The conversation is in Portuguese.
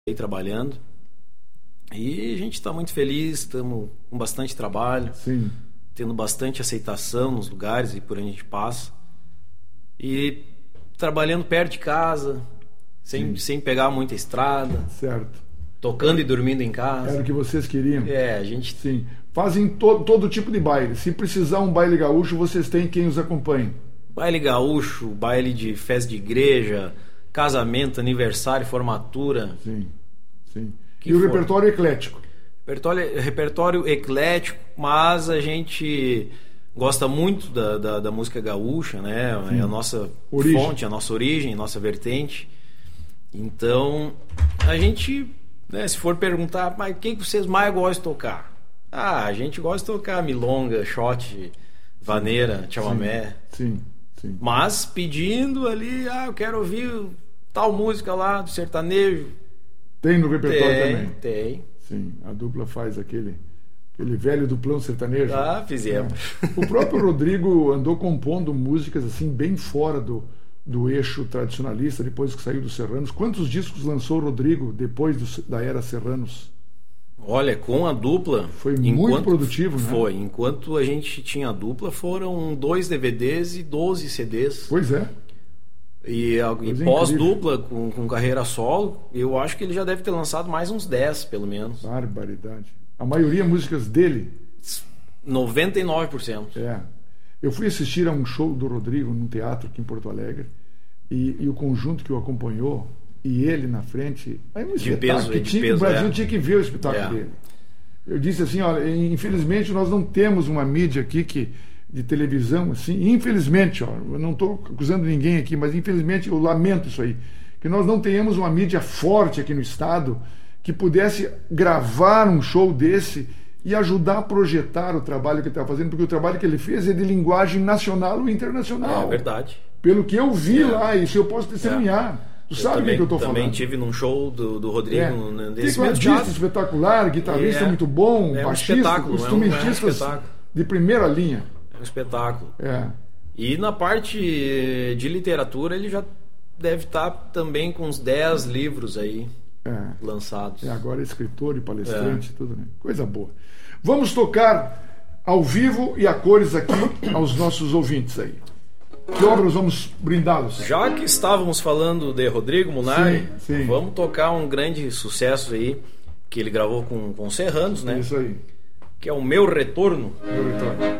aí trabalhando. E a gente está muito feliz, estamos com bastante trabalho, Sim. tendo bastante aceitação nos lugares e por onde a gente passa. E trabalhando perto de casa, sem pegar muita estrada. Certo. Tocando e dormindo em casa. Era o que vocês queriam. A gente... Sim. Fazem todo tipo de baile. Se precisar um baile gaúcho, vocês têm quem os acompanhe. Baile gaúcho, baile de festa de igreja, casamento, aniversário, formatura. Sim, sim. Que e o for. repertório eclético? Repertório eclético, mas a gente gosta muito da música gaúcha, né? É a nossa fonte, a nossa origem, a nossa vertente. Então, a gente, né, se for perguntar, mas quem que vocês mais gostam de tocar? A gente gosta de tocar milonga, shot, vaneira, chamamé. Sim, sim. Mas pedindo ali, eu quero ouvir tal música lá do sertanejo. Tem no repertório também? Tem. Sim, a dupla faz aquele velho duplão sertanejo. Fizemos. O próprio Rodrigo andou compondo músicas assim bem fora do eixo tradicionalista depois que saiu dos Serranos. Quantos discos lançou o Rodrigo depois da era Serranos? Olha, com a dupla... Foi muito produtivo, né? Foi. Enquanto a gente tinha a dupla, foram 2 DVDs e 12 CDs. Pois é. E pós-dupla, com carreira solo, eu acho que ele já deve ter lançado mais uns 10, pelo menos. Barbaridade. A maioria músicas dele? 99%. Eu fui assistir a um show do Rodrigo num teatro aqui em Porto Alegre e o conjunto que o acompanhou e ele na frente, é um espetáculo que o Brasil tinha que ver o espetáculo dele. Eu disse assim, olha, infelizmente nós não temos uma mídia aqui de televisão assim, infelizmente, eu não estou acusando ninguém aqui, mas infelizmente eu lamento isso aí, que nós não tenhamos uma mídia forte aqui no estado que pudesse gravar um show desse e ajudar a projetar o trabalho que ele está fazendo, porque o trabalho que ele fez é de linguagem nacional ou internacional. É verdade. Pelo que eu vi lá, isso eu posso testemunhar. Tu sabe o que eu estou falando. Também tive num show do Rodrigo nesse mesmo teatro. Espetacular, guitarrista muito bom, baixista, instrumentistas de primeira linha. É um espetáculo. E na parte de literatura ele já deve estar também com uns 10 livros aí lançados. Agora é escritor e palestrante, tudo, né? Coisa boa. Vamos tocar ao vivo e a cores aqui aos nossos ouvintes aí. Que obras vamos brindá-los? Já que estávamos falando de Rodrigo Munari, sim. Vamos tocar um grande sucesso aí que ele gravou com Serranos, né? Isso aí. Que é o Meu Retorno. Meu Retorno.